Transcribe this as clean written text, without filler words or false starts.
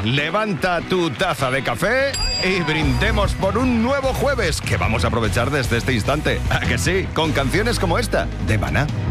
levanta tu taza de café y brindemos por un nuevo jueves que vamos a aprovechar desde este instante. ¿A que sí? Con canciones como esta, de Maná.